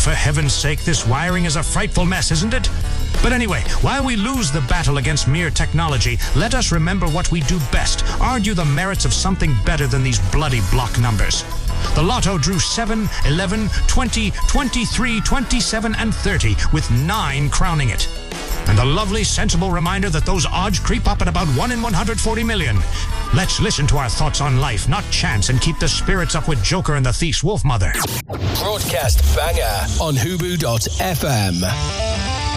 for heaven's sake, this wiring is a frightful mess, isn't it? But anyway, while we lose the battle against mere technology, let us remember what we do best. Argue the merits of something better than these bloody block numbers. The lotto drew 7, 11, 20, 23, 27, and 30, with 9 crowning it. And the lovely, sensible reminder that those odds creep up at about 1 in 140 million. Let's listen to our thoughts on life, not chance, and keep the spirits up with Joker and the Thief's Wolfmother. Broadcast banger on Hubu.fm.